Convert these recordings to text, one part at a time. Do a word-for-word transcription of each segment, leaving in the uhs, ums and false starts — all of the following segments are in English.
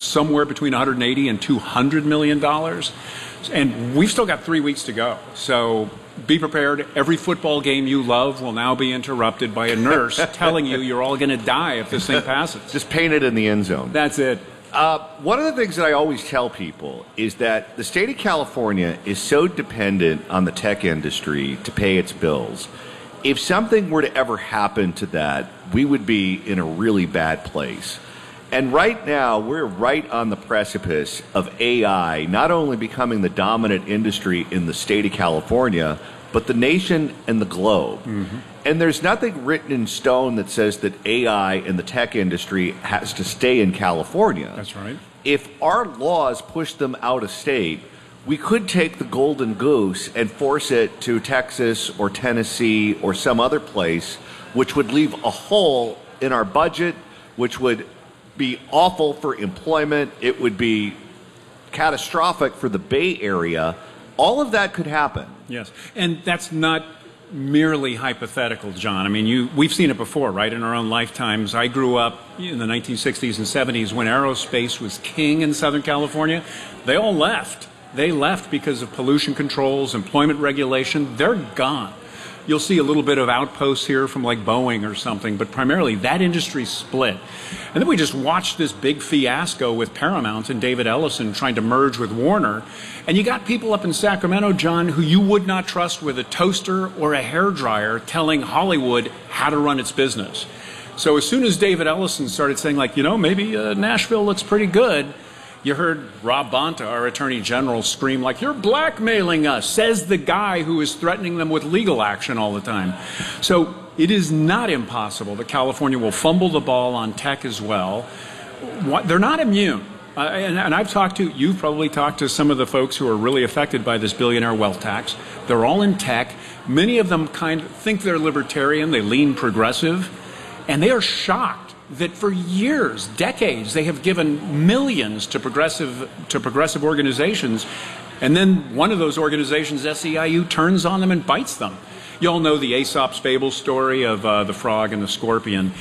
somewhere between one hundred eighty and two hundred million dollars. And we've still got three weeks to go. So be prepared. Every football game you love will now be interrupted by a nurse telling you you're all going to die if this thing passes. Just paint it in the end zone. That's it. Uh, one of the things that I always tell people is that the state of California is so dependent on the tech industry to pay its bills. If something were to ever happen to that, we would be in a really bad place. And right now, we're right on the precipice of A I not only becoming the dominant industry in the state of California, but the nation and the globe. Mm-hmm. And there's nothing written in stone that says that A I in the tech industry has to stay in California. That's right. If our laws push them out of state, we could take the golden goose and force it to Texas or Tennessee or some other place, which would leave a hole in our budget, which would be awful for employment. It would be catastrophic for the Bay Area. All of that could happen. Yes, and that's not merely hypothetical, John. I mean, you, we've seen it before, right, in our own lifetimes. I grew up in the nineteen sixties and seventies when aerospace was king in Southern California. They all left. They left because of pollution controls, employment regulation. They're gone. You'll see a little bit of outposts here from like Boeing or something, but primarily that industry split. And then we just watched this big fiasco with Paramount and David Ellison trying to merge with Warner. And you got people up in Sacramento, John, who you would not trust with a toaster or a hairdryer telling Hollywood how to run its business. So as soon as David Ellison started saying, like, you know, maybe uh, Nashville looks pretty good, you heard Rob Bonta, our Attorney General, scream like, you're blackmailing us, says the guy who is threatening them with legal action all the time. So it is not impossible that California will fumble the ball on tech as well. They're not immune. Uh, and, and I've talked to, you've probably talked to some of the folks who are really affected by this billionaire wealth tax. They're all in tech. Many of them kind of think they're libertarian. They lean progressive. And they are shocked that for years, decades, they have given millions to progressive to progressive organizations, and then one of those organizations, S E I U, turns on them and bites them. You all know the Aesop's Fable story of uh, the frog and the scorpion.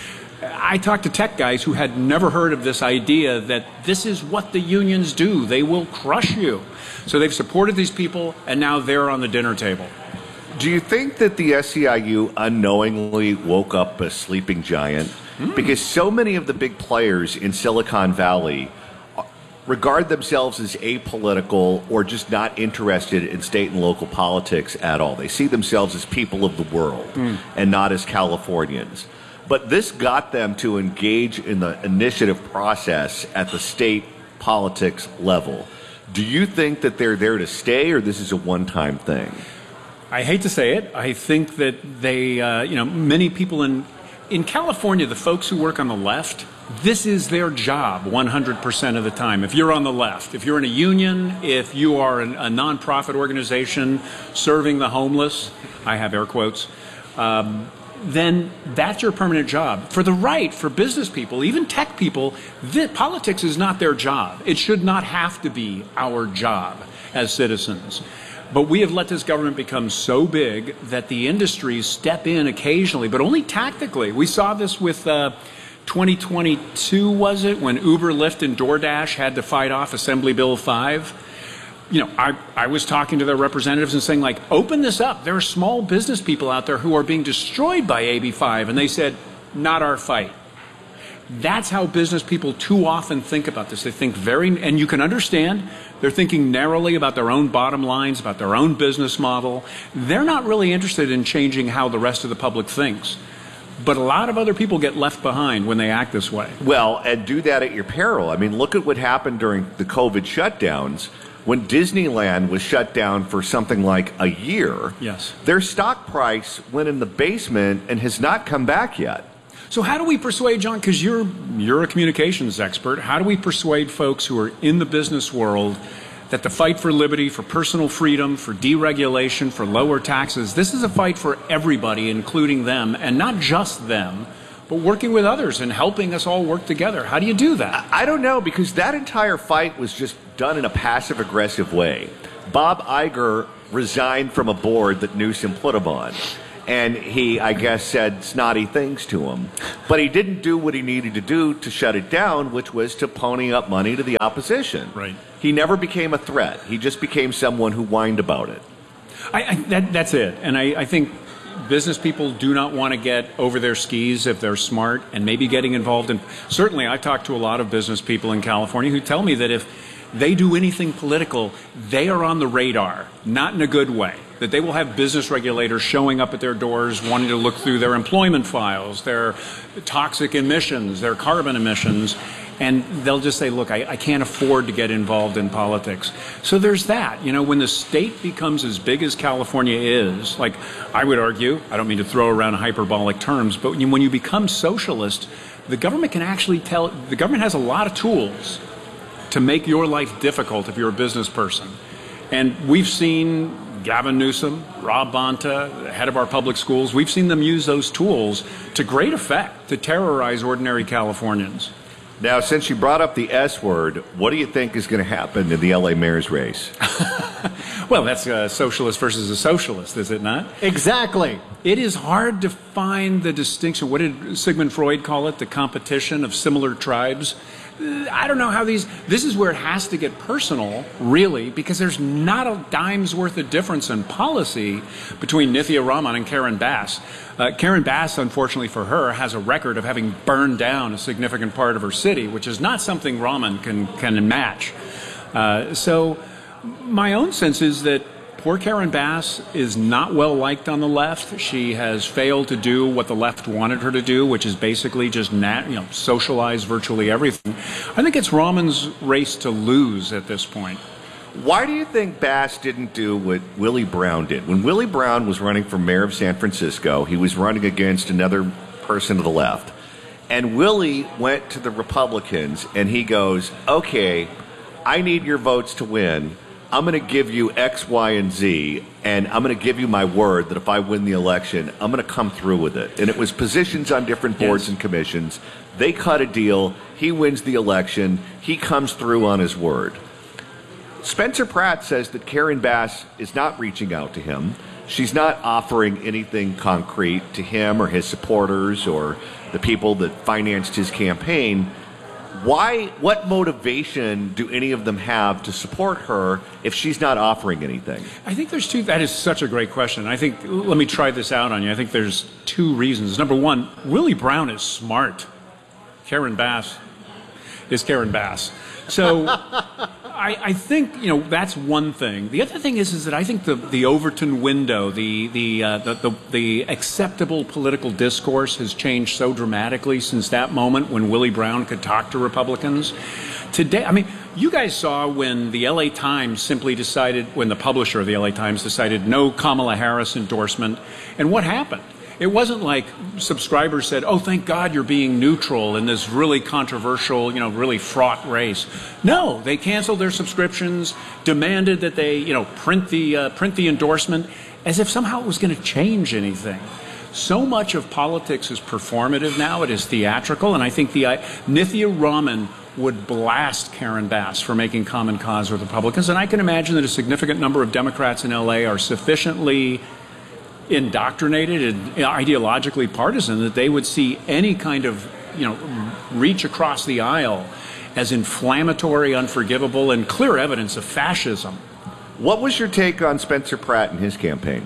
I talked to tech guys who had never heard of this idea that this is what the unions do. They will crush you. So they've supported these people, and now they're on the dinner table. Do you think that the S E I U unknowingly woke up a sleeping giant? Mm. Because so many of the big players in Silicon Valley regard themselves as apolitical or just not interested in state and local politics at all. They see themselves as people of the world mm. and not as Californians. But this got them to engage in the initiative process at the state politics level. Do you think that they're there to stay, or this is a one-time thing? I hate to say it. I think that they, uh, you know, many people in in California, the folks who work on the left, this is their job one hundred percent of the time. If you're on the left, if you're in a union, if you are an, a nonprofit organization serving the homeless, I have air quotes, um, then that's your permanent job. For the right, for business people, even tech people, the, politics is not their job. It should not have to be our job as citizens. But we have let this government become so big that the industries step in occasionally, but only tactically. We saw this with uh, twenty twenty-two, was it, when Uber, Lyft, and DoorDash had to fight off Assembly Bill five. You know, I, I was talking to their representatives and saying, like, open this up. There are small business people out there who are being destroyed by A B five. And they said, not our fight. That's how business people too often think about this. They think very, and you can understand, they're thinking narrowly about their own bottom lines, about their own business model. They're not really interested in changing how the rest of the public thinks. But a lot of other people get left behind when they act this way. Well, and do that at your peril. I mean, look at what happened during the COVID shutdowns. When Disneyland was shut down for something like a year, yes, their stock price went in the basement and has not come back yet. So how do we persuade, John, because you're, you're a communications expert, how do we persuade folks who are in the business world that the fight for liberty, for personal freedom, for deregulation, for lower taxes, this is a fight for everybody, including them, and not just them, but working with others and helping us all work together? How do you do that? I don't know, because that entire fight was just done in a passive-aggressive way. Bob Iger resigned from a board that Newsom put him on. and he, I guess, said snotty things to him. But he didn't do what he needed to do to shut it down, which was to pony up money to the opposition. Right. He never became a threat. He just became someone who whined about it. I, I, that, that's it. And I, I think business people do not want to get over their skis if they're smart and maybe getting involved in. Certainly, I talk to a lot of business people in California who tell me that if they do anything political, they are on the radar, not in a good way. That they will have business regulators showing up at their doors wanting to look through their employment files, their toxic emissions, their carbon emissions, and they'll just say, look, I, I can't afford to get involved in politics. So there's that. You know, when the state becomes as big as California is, like I would argue, I don't mean to throw around hyperbolic terms, but when you, when you become socialist, the government can actually tell, the government has a lot of tools to make your life difficult if you're a business person. And we've seen Gavin Newsom, Rob Bonta, the head of our public schools, we've seen them use those tools to great effect to terrorize ordinary Californians. Now, since you brought up the S word, what do you think is going to happen in the L A mayor's race? Well, that's a socialist versus a socialist, is it not? Exactly. It is hard to find the distinction. What did Sigmund Freud call it? The competition of similar tribes. I don't know how these, this is where it has to get personal, really, because there's not a dime's worth of difference in policy between Nithya Raman and Karen Bass. Uh, Karen Bass, unfortunately for her, has a record of having burned down a significant part of her city, which is not something Raman can, can match. Uh, so my own sense is that poor Karen Bass is not well liked on the left. She has failed to do what the left wanted her to do, which is basically just nat- you know, socialize virtually everything. I think it's Raman's race to lose at this point. Why do you think Bass didn't do what Willie Brown did? When Willie Brown was running for mayor of San Francisco, he was running against another person to the left. And Willie went to the Republicans and he goes, okay, I need your votes to win. I'm going to give you X, Y, and Z, and I'm going to give you my word that if I win the election, I'm going to come through with it. And it was positions on different boards yes. and commissions. They cut a deal. He wins the election. He comes through on his word. Spencer Pratt says that Karen Bass is not reaching out to him. She's not offering anything concrete to him or his supporters or the people that financed his campaign. Why, what motivation do any of them have to support her if she's not offering anything? I think there's two, that is such a great question. I think, let me try this out on you. I think there's two reasons. Number one, Willie Brown is smart. Karen Bass is Karen Bass. So I, I think, you know, that's one thing. The other thing is, is that I think the, the Overton window, the, the, uh, the, the, the acceptable political discourse has changed so dramatically since that moment when Willie Brown could talk to Republicans. Today, I mean, you guys saw when the L A Times simply decided, when the publisher of the L A Times decided no Kamala Harris endorsement, and what happened? It wasn't like subscribers said, oh, thank God you're being neutral in this really controversial, you know, really fraught race. No, they canceled their subscriptions, demanded that they, you know, print the, uh, print the endorsement as if somehow it was going to change anything. So much of politics is performative now. It is theatrical. And I think the uh, Nithya Raman would blast Karen Bass for making common cause with Republicans. And I can imagine that a significant number of Democrats in L A are sufficiently indoctrinated and ideologically partisan that they would see any kind of, you know, reach across the aisle as inflammatory, unforgivable, and clear evidence of fascism. What was your take on Spencer Pratt and his campaign?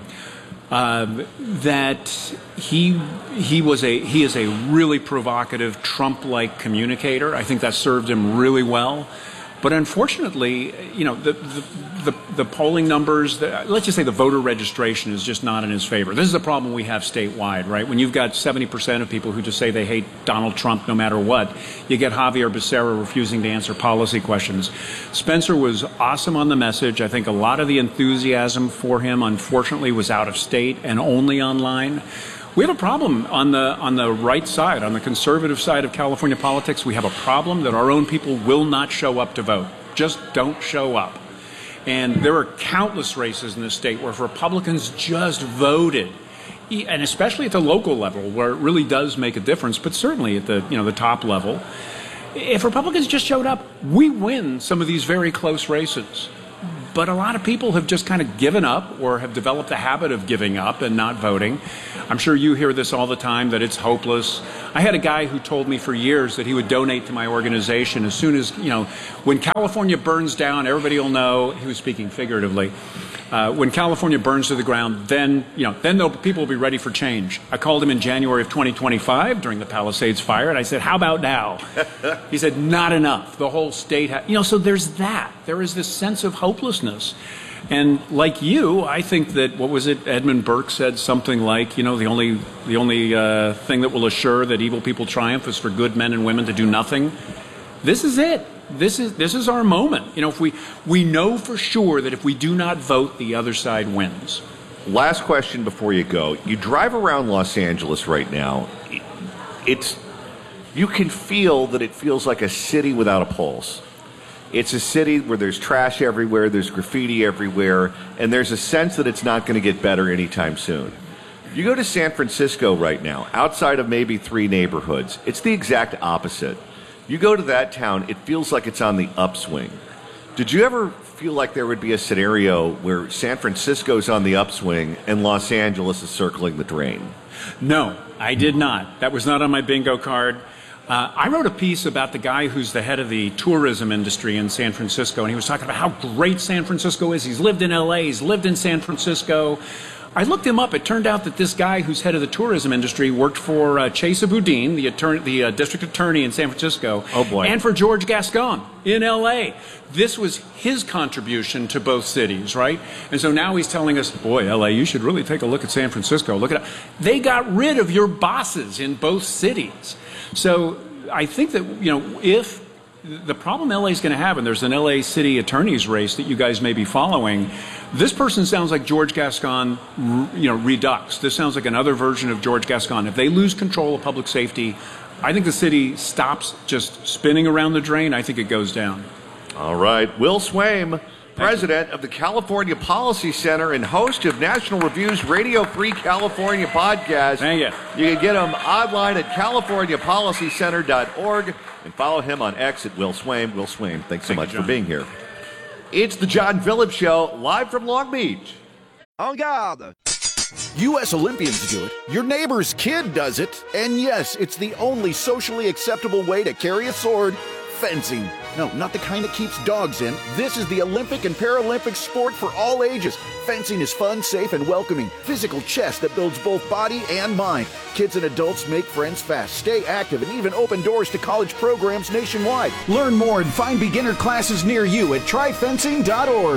Uh, that he he was a he is a really provocative Trump-like communicator. I think that served him really well. But unfortunately, you know, the the, the, the polling numbers, the, let's just say the voter registration is just not in his favor. This is a problem we have statewide, right? When you've got seventy percent of people who just say they hate Donald Trump no matter what, you get Javier Becerra refusing to answer policy questions. Spencer was awesome on the message. I think a lot of the enthusiasm for him, unfortunately, was out of state and only online. We have a problem on the on the right side, on the conservative side of California politics. We have a problem that our own people will not show up to vote. Just don't show up. And there are countless races in this state where if Republicans just voted, and especially at the local level where it really does make a difference, but certainly at the, you know, the top level, if Republicans just showed up, we win some of these very close races. but a lot of people have just kind of given up or have developed a habit of giving up and not voting. I'm sure you hear this all the time, that it's hopeless. I had a guy who told me for years that he would donate to my organization as soon as, you know, when California burns down, everybody will know, he was speaking figuratively, uh, when California burns to the ground, then, you know, then people will be ready for change. I called him in January of twenty twenty-five during the Palisades fire, and I said, how about now? He said, not enough. The whole state, ha-. you know, so there's that. There is this sense of hopelessness. And like you, I think that, what was it, Edmund Burke said something like, you know, the only the only uh, thing that will assure that evil people triumph is for good men and women to do nothing. This is it. This is this is our moment. You know, if we we know for sure that if we do not vote, the other side wins. Last question before you go. You drive around Los Angeles right now. It's you can feel that it feels like a city without a pulse. It's a city where there's trash everywhere, there's graffiti everywhere, and there's a sense that it's not going to get better anytime soon. You go to San Francisco right now, outside of maybe three neighborhoods, it's the exact opposite. You go to that town, it feels like it's on the upswing. Did you ever feel like there would be a scenario where San Francisco's on the upswing and Los Angeles is circling the drain? No, I did not. That was not on my bingo card. Uh, I wrote a piece about the guy who's the head of the tourism industry in San Francisco, and he was talking about how great San Francisco is. He's lived in L A, he's lived in San Francisco. I looked him up. It turned out that this guy who's head of the tourism industry worked for uh, Chesa Boudin, the, attorney, the uh, district attorney in San Francisco, oh boy. and for George Gascon in L A. This was his contribution to both cities, right? And so now he's telling us, boy, L A, you should really take a look at San Francisco. Look at it. They got rid of your bosses in both cities. So I think that, you know, if the problem L A is going to have, and there's an L A city attorney's race that you guys may be following, this person sounds like George Gascon, you know, redux. This sounds like another version of George Gascon. If they lose control of public safety, I think the city stops just spinning around the drain. I think it goes down. All right. Will Swaim, president of the California Policy Center and host of National Review's Radio Free California podcast. Thank you. You can get him online at california policy center dot org and follow him on X at Will Swaim. Will Swaim, thanks so Thank much you, for being here. It's the John Phillips Show, live from Long Beach. En garde! U S Olympians do it, your neighbor's kid does it, and yes, it's the only socially acceptable way to carry a sword, fencing. No, not the kind that keeps dogs in. This is the Olympic and Paralympic sport for all ages. Fencing is fun, safe, and welcoming. Physical chess that builds both body and mind. Kids and adults make friends fast, stay active, and even open doors to college programs nationwide. Learn more and find beginner classes near you at try fencing dot org.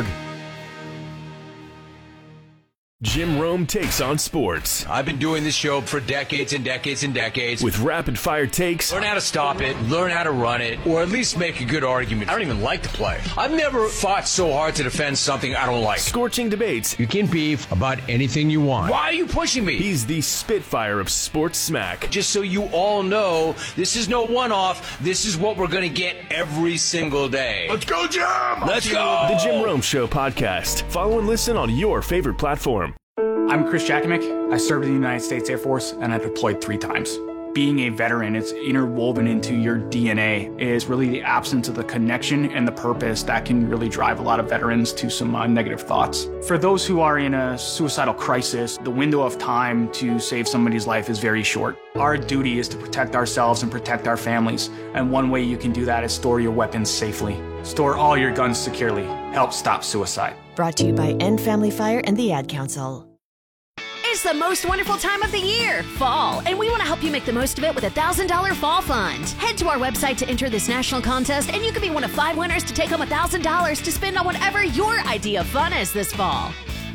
Jim Rome takes on sports. I've been doing this show for decades and decades and decades. With rapid-fire takes. Learn how to stop it, learn how to run it, or at least make a good argument. I don't even like to play. I've never fought so hard to defend something I don't like. Scorching debates. You can beef about anything you want. Why are you pushing me? He's the Spitfire of sports smack. Just so you all know, this is no one-off. This is what we're going to get every single day. Let's go, Jim! Let's go! The Jim Rome Show podcast. Follow and listen on your favorite platform. I'm Chris Jakimick. I served in the United States Air Force, and I deployed three times. Being a veteran, it's interwoven into your D N A. It is really the absence of the connection and the purpose that can really drive a lot of veterans to some uh, negative thoughts. For those who are in a suicidal crisis, the window of time to save somebody's life is very short. Our duty is to protect ourselves and protect our families, and one way you can do that is store your weapons safely. Store all your guns securely. Help stop suicide. Brought to you by End Family Fire and the Ad Council. It's the most wonderful time of the year, fall, and we want to help you make the most of it with a one thousand dollars Fall Fund. Head to our website to enter this national contest, and you could be one of five winners to take home one thousand dollars to spend on whatever your idea of fun is this fall.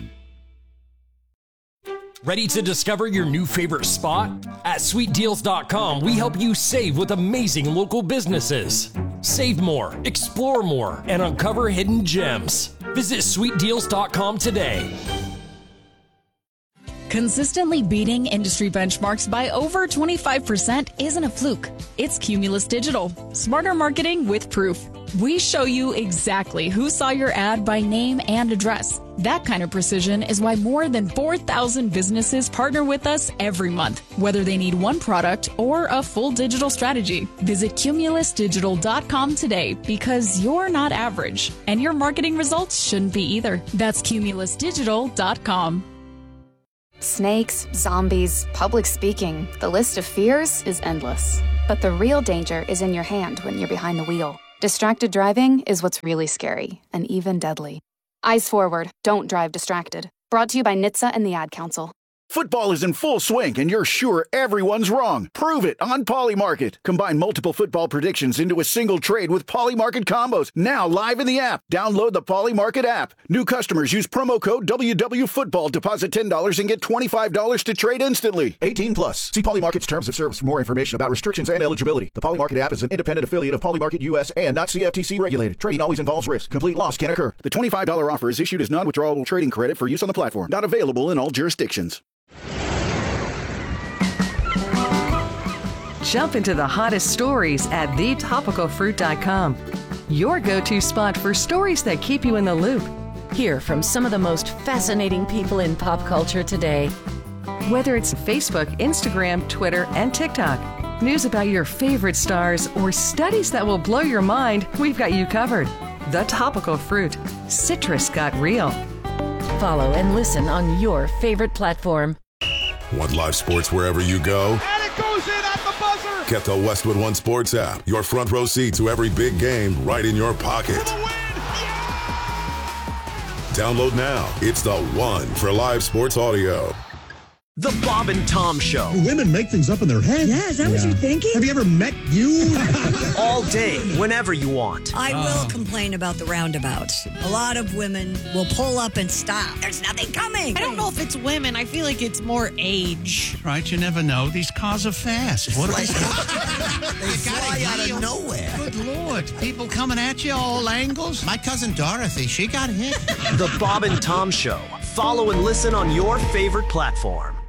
Ready to discover your new favorite spot? At sweet deals dot com, we help you save with amazing local businesses. Save more, explore more, and uncover hidden gems. Visit sweet deals dot com today. Consistently beating industry benchmarks by over twenty-five percent isn't a fluke. It's Cumulus Digital. Smarter marketing with proof. We show you exactly who saw your ad by name and address. That kind of precision is why more than four thousand businesses partner with us every month, whether they need one product or a full digital strategy. Visit cumulus digital dot com today because you're not average, and your marketing results shouldn't be either. That's cumulus digital dot com. Snakes, zombies, public speaking, the list of fears is endless. But the real danger is in your hand when you're behind the wheel. Distracted driving is what's really scary and even deadly. Eyes forward, don't drive distracted. Brought to you by N H T S A and the Ad Council. Football is in full swing, and you're sure everyone's wrong. Prove it on Polymarket. Combine multiple football predictions into a single trade with Polymarket combos. Now live in the app. Download the Polymarket app. New customers use promo code W W Football. Deposit ten dollars and get twenty-five dollars to trade instantly. eighteen plus. See Polymarket's terms of service for more information about restrictions and eligibility. The Polymarket app is an independent affiliate of Polymarket U S and not C F T C regulated. Trading always involves risk. Complete loss can occur. The twenty-five dollars offer is issued as non-withdrawable trading credit for use on the platform. Not available in all jurisdictions. Jump into the hottest stories at the topical fruit dot com. Your go-to spot for stories that keep you in the loop. Hear from some of the most fascinating people in pop culture today. Whether it's Facebook, Instagram, Twitter, and TikTok, news about your favorite stars, or studies that will blow your mind, we've got you covered. The Topical Fruit. Citrus got real. Follow and listen on your favorite platform. Want live sports wherever you go? And it goes in at the buzzer! Get the Westwood One Sports app. Your front row seat to every big game right in your pocket. For the win! Yeah! Download now. It's the one for live sports audio. The Bob and Tom Show. Women make things up in their head. Yeah, is that yeah. what you're thinking? Have you ever met you? All day, whenever you want. I will oh. complain about the roundabouts. A lot of women will pull up and stop. There's nothing coming. I don't know if it's women. I feel like it's more age. Right, you never know. These cars are fast. What like, they fly out of nowhere. Good Lord. People coming at you all angles. My cousin Dorothy, she got hit. The Bob and Tom Show. Follow and listen on your favorite platform.